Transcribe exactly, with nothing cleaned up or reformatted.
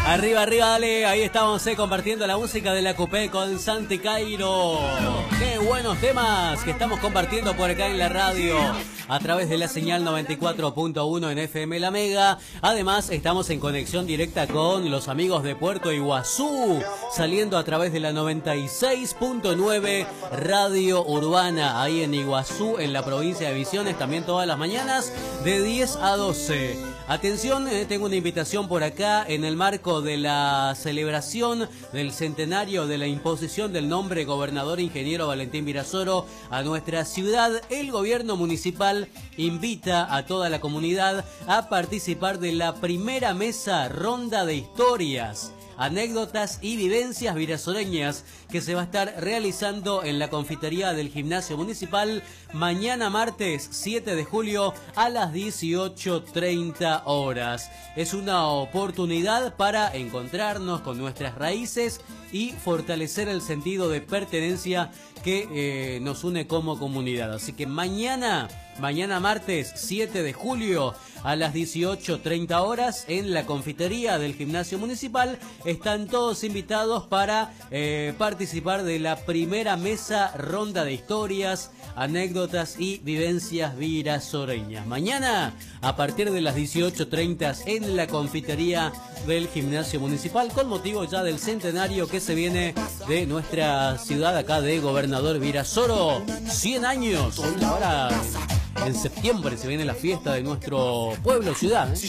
Arriba, arriba, dale. Ahí estamos eh, compartiendo la música de la Coupé con Santi Cairo. Qué buenos temas que estamos compartiendo por acá en la radio a través de la señal noventa y cuatro punto uno en F M La Mega. Además, estamos en conexión directa con los amigos de Puerto Iguazú, saliendo a través de la noventa y seis punto nueve Radio Urbana, ahí en Iguazú, en la provincia de Misiones, también todas las mañanas de diez a doce. Atención, eh, tengo una invitación por acá en el marco de la celebración del centenario de la imposición del nombre gobernador ingeniero Valentín Virasoro a nuestra ciudad. El gobierno municipal invita a toda la comunidad a participar de la primera mesa ronda de historias, anécdotas y vivencias virasoreñas que se va a estar realizando en la confitería del Gimnasio Municipal mañana martes siete de julio a las dieciocho treinta horas. Es una oportunidad para encontrarnos con nuestras raíces y fortalecer el sentido de pertenencia que eh, nos une como comunidad. Así que mañana, mañana martes siete de julio a las dieciocho treinta horas en la confitería del Gimnasio Municipal están todos invitados para eh, participar de la primera mesa ronda de historias, anécdotas y vivencias virasoreñas. Mañana a partir de las dieciocho treinta en la confitería del Gimnasio Municipal con motivo ya del centenario que se viene de nuestra ciudad acá de Gobernador Virasoro. cien años. Ahora en septiembre se viene la fiesta de nuestro pueblo, ciudad, ¿eh?